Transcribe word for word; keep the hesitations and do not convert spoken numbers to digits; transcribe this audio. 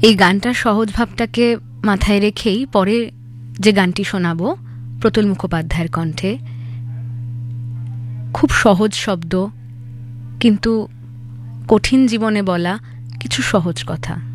এই গানটার সহজ ভাবটাকে মাথায় রেখেই পরে যে গানটি শোনাবো প্রতুল মুখোপাধ্যায়ের কণ্ঠে, খুব সহজ শব্দ কিন্তু কঠিন জীবনে বলা কিছু সহজ কথা।